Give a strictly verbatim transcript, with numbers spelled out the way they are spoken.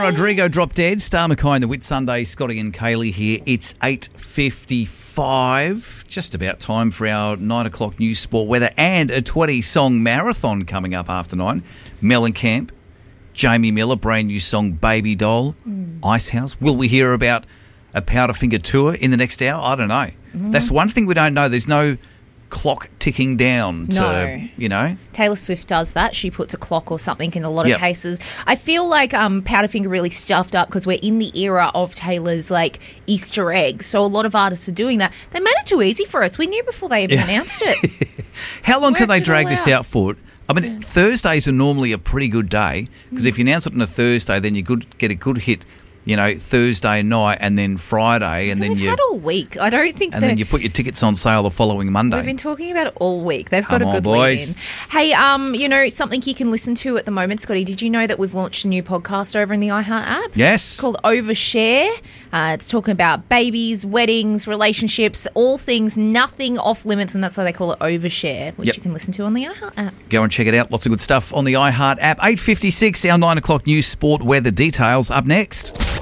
Rodrigo dropped dead. Star Mackay and the Whit Sunday. Scotty and Kaylee here. It's eight fifty-five. Just about time for our nine o'clock news, sport, weather and a twenty-song marathon coming up after nine. Mellencamp, Jamie Miller, brand new song Baby Doll, mm. Icehouse. Will we hear about a Powderfinger tour in the next hour? I don't know. Mm. That's one thing we don't know. There's no clock ticking down to, no. you know. Taylor Swift does that. She puts a clock or something in a lot of yep. cases. I feel like um, Powderfinger really stuffed up because we're in the era of Taylor's like Easter eggs. So a lot of artists are doing that. They made it too easy for us. We knew before they even yeah. announced it. How long can they drag this out, out for? I mean, yeah. Thursdays are normally a pretty good day because mm. if you announce it on a Thursday, then you could get a good hit, you know, Thursday night and then Friday, and then they've you had all week. I don't think, and then you put your tickets on sale the following Monday. We've been talking about it all week. They've Come got a on, good boys. lead in. Hey, um, you know something you can listen to at the moment, Scotty? Did you know that we've launched a new podcast over in the iHeart app? Yes, it's called Overshare. Uh, it's talking about babies, weddings, relationships, all things, nothing off limits, and that's why they call it Overshare, which yep. you can listen to on the iHeart app. Go and check it out. Lots of good stuff on the iHeart app. eight fifty-six, our nine o'clock news, sport, weather details up next.